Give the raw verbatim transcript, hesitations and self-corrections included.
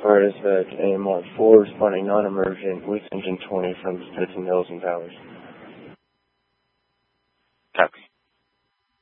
Alright, is that A M R four responding non-emergent with engine twenty from thirteen Hills and Towers. Copy.